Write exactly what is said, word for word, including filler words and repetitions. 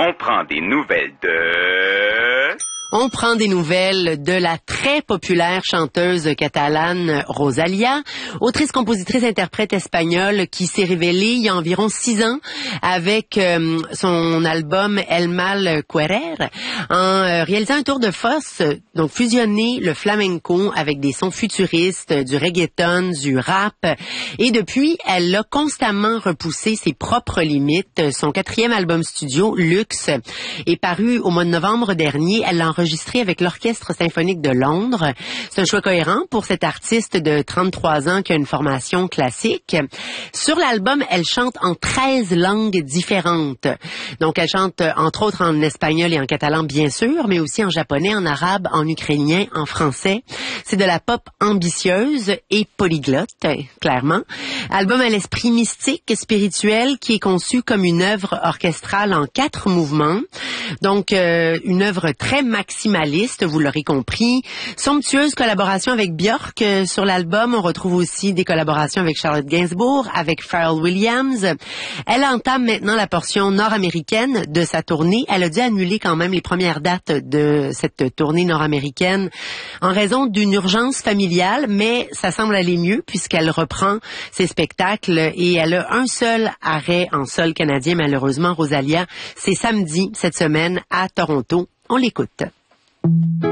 On prend des nouvelles de... On prend des nouvelles de la très populaire chanteuse catalane Rosalía, autrice, compositrice, interprète espagnole qui s'est révélée il y a environ six ans avec euh, son album El Mal Querer en euh, réalisant un tour de force, donc fusionner le flamenco avec des sons futuristes, du reggaeton, du rap. Et depuis, elle a constamment repoussé ses propres limites. Son quatrième album studio, Luxe, est paru au mois de novembre dernier. Elle l'a enregistré avec l'Orchestre symphonique de Londres. C'est un choix cohérent pour cette artiste de trente-trois ans qui a une formation classique. Sur l'album, elle chante en treize langues différentes. Donc, elle chante entre autres en espagnol et en catalan, bien sûr, mais aussi en japonais, en arabe, en ukrainien, en français. C'est de la pop ambitieuse et polyglotte, clairement. Album à l'esprit mystique, spirituel, qui est conçu comme une œuvre orchestrale en quatre mouvements. Donc, euh, une œuvre très maximaliste, vous l'aurez compris. Somptueuse collaboration avec Björk euh, sur l'album. On retrouve aussi des collaborations avec Charlotte Gainsbourg, avec Pharrell Williams. Elle entame maintenant la portion nord-américaine de sa tournée. Elle a dû annuler quand même les premières dates de cette tournée nord-américaine en raison d'une urgence familiale, mais ça semble aller mieux puisqu'elle reprend ses spectacles et elle a un seul arrêt en sol canadien, malheureusement, Rosalía. C'est samedi, cette semaine, à Toronto. On l'écoute.